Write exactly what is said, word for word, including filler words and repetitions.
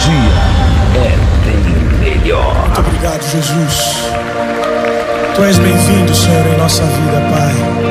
dia é bem melhor. Muito obrigado, Jesus. Tu és bem-vindo, Senhor, em nossa vida, Pai.